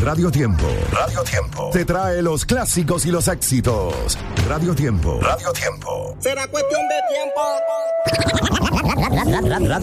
Radio Tiempo. Radio Tiempo. Te trae los clásicos y los éxitos. Radio Tiempo. Radio Tiempo. Será cuestión de tiempo.